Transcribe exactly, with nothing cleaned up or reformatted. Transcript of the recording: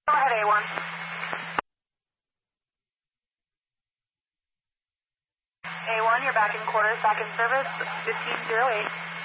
Go ahead, A one. A one, you're back in quarters, back in service, fifteen zero eight.